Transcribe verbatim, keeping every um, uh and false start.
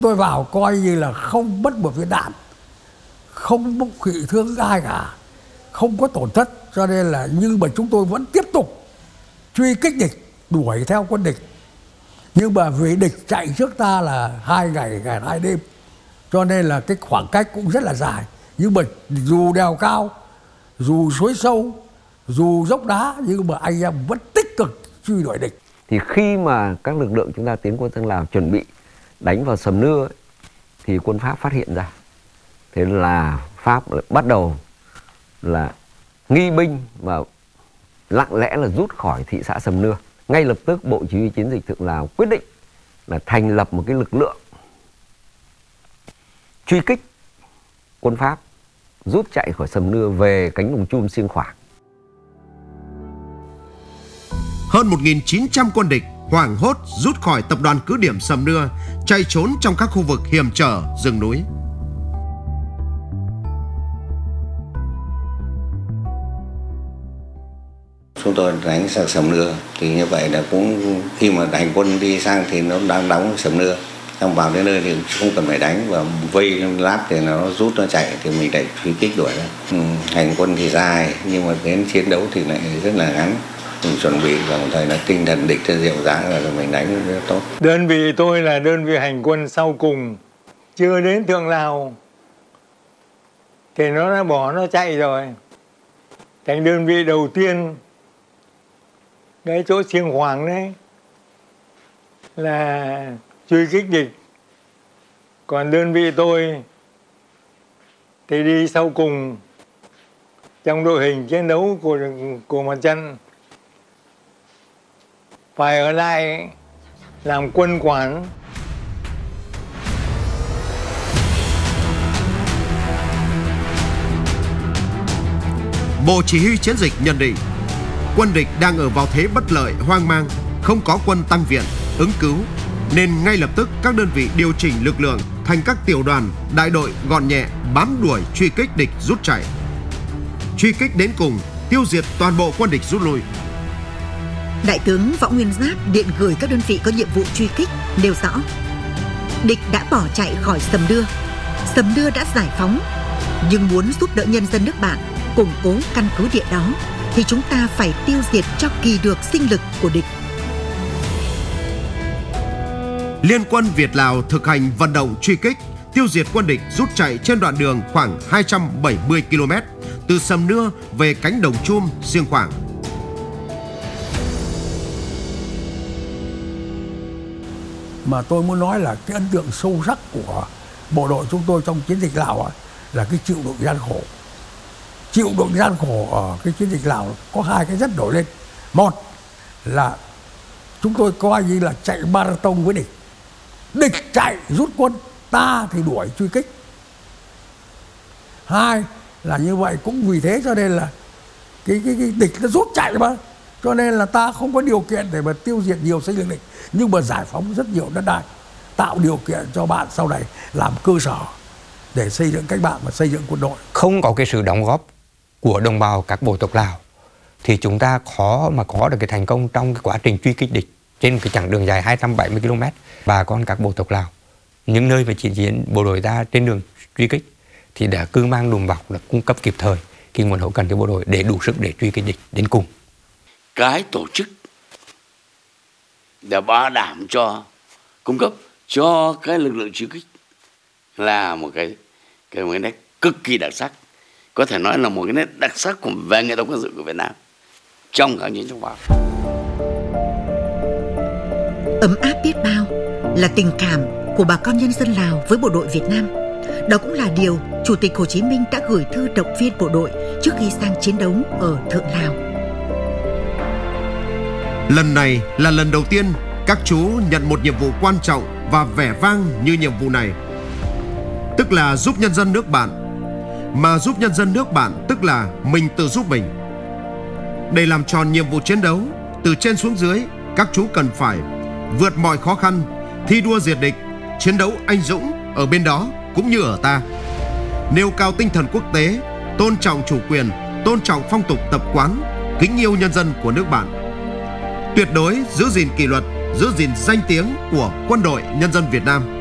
Tôi vào coi như là không mất một viên đạn, không bị thương ai cả, không có tổn thất, cho nên là nhưng mà chúng tôi vẫn tiếp tục truy kích địch, đuổi theo quân địch. Nhưng mà vì địch chạy trước ta là hai ngày ngày hai đêm, cho nên là cái khoảng cách cũng rất là dài. Nhưng mà dù đèo cao, dù suối sâu, dù dốc đá, nhưng mà anh em vẫn tích cực truy đuổi địch. Thì khi mà các lực lượng chúng ta tiến quân sang Lào chuẩn bị đánh vào Sầm Nưa ấy, thì quân Pháp phát hiện ra. Thế là Pháp bắt đầu là nghi binh và lặng lẽ là rút khỏi thị xã Sầm Nưa. Ngay lập tức Bộ Chỉ huy Chiến dịch Thượng Lào quyết định là thành lập một cái lực lượng truy kích quân Pháp rút chạy khỏi Sầm Nưa về cánh đồng Chum Siêng Khoảng. Hơn một nghìn chín trăm quân địch hoảng hốt rút khỏi tập đoàn cứ điểm Sầm Nưa, chạy trốn trong các khu vực hiểm trở, rừng núi. Chúng tôi đánh sang Sầm Nưa thì như vậy là cũng khi mà hành quân đi sang thì nó đang đóng Sầm Nưa, xong vào đến nơi thì không cần phải đánh và vây lát thì nó rút nó chạy thì mình lại truy kích đuổi ra. Ừ, hành quân thì dài nhưng mà đến chiến đấu thì lại rất là ngắn. Mình chuẩn bị và một thời là tinh thần địch cho dịu dàng là mình đánh rất tốt. Đơn vị tôi là đơn vị hành quân sau cùng, chưa đến Thượng Lào thì nó đã bỏ nó chạy rồi. Thành đơn vị đầu tiên cái chỗ Siêng Khoảng đấy là truy kích địch, còn đơn vị tôi thì đi sau cùng trong đội hình chiến đấu của của mặt trận, phải ở lại làm quân quản. Bộ Chỉ huy Chiến dịch nhận định quân địch đang ở vào thế bất lợi, hoang mang, không có quân tăng viện ứng cứu, nên ngay lập tức các đơn vị điều chỉnh lực lượng thành các tiểu đoàn, đại đội gọn nhẹ, bám đuổi truy kích địch rút chạy. Truy kích đến cùng, tiêu diệt toàn bộ quân địch rút lui. Đại tướng Võ Nguyên Giáp điện gửi các đơn vị có nhiệm vụ truy kích nêu rõ: địch đã bỏ chạy khỏi Sầm Nưa, Sầm Nưa đã giải phóng, nhưng muốn giúp đỡ nhân dân nước bạn củng cố căn cứ địa đó thì chúng ta phải tiêu diệt cho kỳ được sinh lực của địch. Liên quân Việt Lào thực hành vận động truy kích, tiêu diệt quân địch rút chạy trên đoạn đường khoảng hai trăm bảy mươi ki lô mét từ Sầm Nưa về cánh đồng Chum, Siêng Khoảng. Mà tôi muốn nói là cái ấn tượng sâu sắc của bộ đội chúng tôi trong chiến dịch Lào ấy, là cái chịu đựng gian khổ. Chịu đựng gian khổ ở cái chiến dịch Lào có hai cái rất nổi lên. Một là chúng tôi coi như là chạy marathon với địch. Địch chạy rút quân, ta thì đuổi truy kích. Hai là như vậy cũng vì thế cho nên là cái, cái, cái địch nó rút chạy mà, cho nên là ta không có điều kiện để mà tiêu diệt nhiều sinh lực địch, nhưng mà giải phóng rất nhiều đất đai, tạo điều kiện cho bạn sau này làm cơ sở để xây dựng cách mạng và xây dựng quân đội. Không có cái sự đóng góp của đồng bào các bộ tộc Lào thì chúng ta khó mà có được cái thành công trong cái quá trình truy kích địch trên cái chặng đường dài hai trăm bảy mươi ki lô mét. Bà con các bộ tộc Lào, những nơi mà chiến chiến bộ đội ta trên đường truy kích thì đã cư mang đùm bọc, là cung cấp kịp thời cái nguồn hậu cần cho bộ đội để đủ sức để truy kích địch đến cùng. Cái tổ chức để bảo đảm cho cung cấp cho cái lực lượng truy kích là một cái cái, một cái nét cực kỳ đặc sắc, có thể nói là một cái nét đặc sắc của về nghệ thuật quân sự của Việt Nam trong kháng chiến chống Pháp. Ấm áp biết bao là tình cảm của bà con nhân dân Lào với bộ đội Việt Nam. Đó cũng là điều Chủ tịch Hồ Chí Minh đã gửi thư động viên bộ đội trước khi sang chiến đấu ở Thượng Lào. Lần này là lần đầu tiên các chú nhận một nhiệm vụ quan trọng và vẻ vang như nhiệm vụ này, tức là giúp nhân dân nước bạn. Mà giúp nhân dân nước bạn tức là mình tự giúp mình. Để làm tròn nhiệm vụ chiến đấu, từ trên xuống dưới, các chú cần phải vượt mọi khó khăn, thi đua diệt địch, chiến đấu anh dũng ở bên đó cũng như ở ta, nêu cao tinh thần quốc tế, tôn trọng chủ quyền, tôn trọng phong tục tập quán, kính yêu nhân dân của nước bạn, tuyệt đối giữ gìn kỷ luật, giữ gìn danh tiếng của quân đội nhân dân Việt Nam.